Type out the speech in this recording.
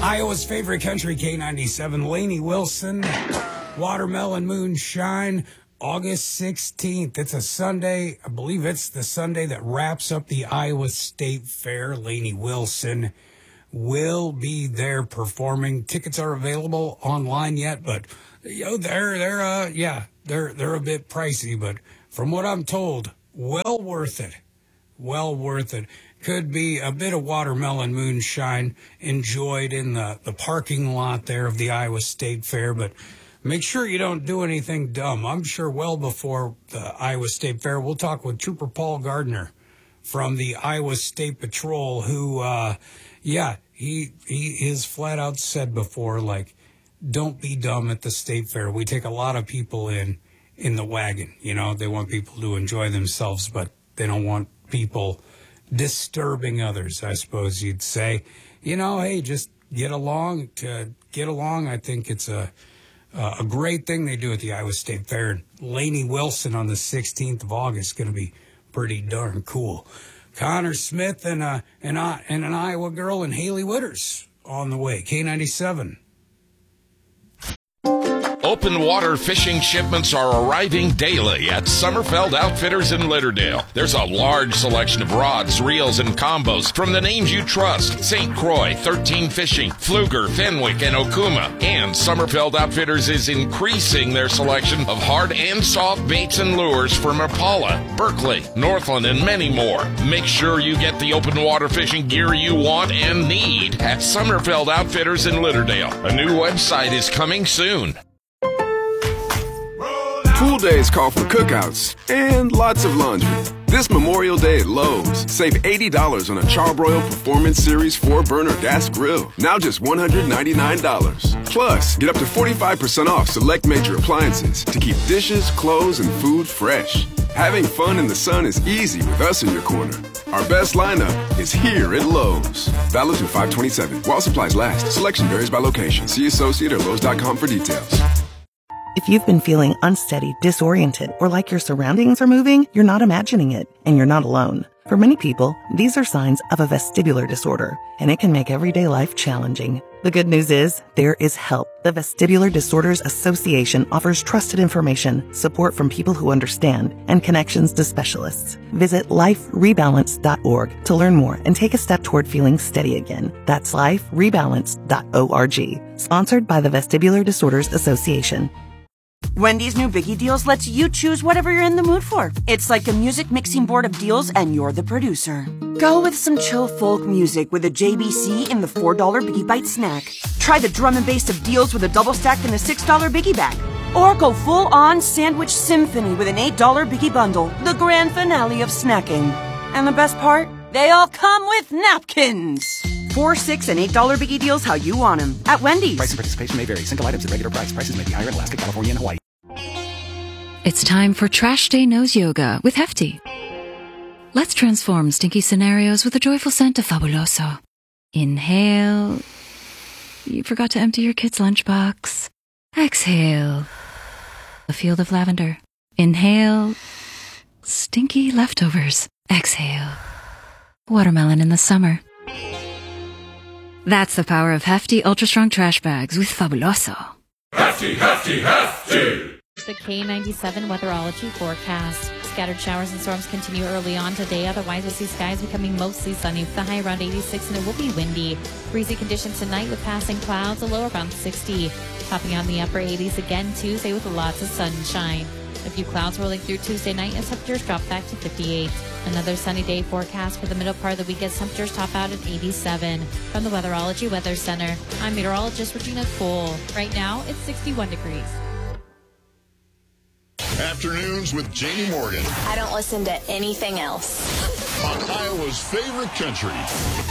Iowa's favorite country, K97, Lainey Wilson, Watermelon Moonshine, August 16th. It's a Sunday. I believe it's the Sunday that wraps up the Iowa State Fair. Lainey Wilson will be there performing. Tickets are available online yet, but they're a bit pricey, but from what I'm told, well worth it. Well worth it. Could be a bit of Watermelon Moonshine enjoyed in the parking lot there of the Iowa State Fair, but make sure you don't do anything dumb. I'm sure well before the Iowa State Fair, we'll talk with Trooper Paul Gardner from the Iowa State Patrol, who, he has flat out said before, like, don't be dumb at the State Fair. We take a lot of people in the wagon. You know, they want people to enjoy themselves, but they don't want people disturbing others, I suppose you'd say. You know, hey, just get along. I think it's a great thing they do at the Iowa State Fair. And Lainey Wilson on the 16th of August is going to be pretty darn cool. Connor Smith and an Iowa girl and Haley Witters on the way. K97. Open water fishing shipments are arriving daily at Summerfeld Outfitters in Lauderdale. There's a large selection of rods, reels, and combos from the names you trust. St. Croix, 13 Fishing, Pfluger, Fenwick, and Okuma. And Summerfeld Outfitters is increasing their selection of hard and soft baits and lures from Impala, Berkeley, Northland, and many more. Make sure you get the open water fishing gear you want and need at Summerfeld Outfitters in Lauderdale. A new website is coming soon. Pool days call for cookouts and lots of laundry. This Memorial Day at Lowe's, save $80 on a Charbroil Performance Series 4-burner gas grill. Now just $199. Plus, get up to 45% off select major appliances to keep dishes, clothes, and food fresh. Having fun in the sun is easy with us in your corner. Our best lineup is here at Lowe's. Valid through 5/27. While supplies last. Selection varies by location. See associate or Lowe's.com for details. If you've been feeling unsteady, disoriented, or like your surroundings are moving, you're not imagining it, and you're not alone. For many people, these are signs of a vestibular disorder, and it can make everyday life challenging. The good news is, there is help. The Vestibular Disorders Association offers trusted information, support from people who understand, and connections to specialists. Visit liferebalance.org to learn more and take a step toward feeling steady again. That's liferebalance.org. Sponsored by the Vestibular Disorders Association. Wendy's new Biggie Deals lets you choose whatever you're in the mood for. It's like a music mixing board of deals, and you're the producer. Go with some chill folk music with a JBC in the $4 Biggie Bite snack. Try the drum and bass of deals with a double stack in the $6 Biggie Bag. Or go full-on sandwich symphony with an $8 Biggie Bundle, the grand finale of snacking. And the best part? They all come with napkins. $4, $6, and $8 Biggie Deals how you want them at Wendy's. Price and participation may vary. Single items at regular price. Prices may be higher in Alaska, California, and Hawaii. It's time for Trash Day Nose Yoga with Hefty. Let's transform stinky scenarios with a joyful scent of Fabuloso. Inhale. You forgot to empty your kid's lunchbox. Exhale. A field of lavender. Inhale. Stinky leftovers. Exhale. Watermelon in the summer. That's the power of Hefty Ultra Strong Trash Bags with Fabuloso. Hefty, Hefty, Hefty! The K97 weatherology forecast. Scattered showers and storms continue early on today. Otherwise, we'll see skies becoming mostly sunny with the high around 86, and it will be windy. Breezy conditions tonight with passing clouds, a low around 60. Topping out in the upper 80s again Tuesday with lots of sunshine. A few clouds rolling through Tuesday night as temperatures drop back to 58. Another sunny day forecast for the middle part of the week as temperatures top out at 87. From the Weatherology Weather Center, I'm meteorologist Regina Cole. Right now, it's 61 degrees. Afternoons with Jamie Morgan. I don't listen to anything else. On Iowa's favorite country.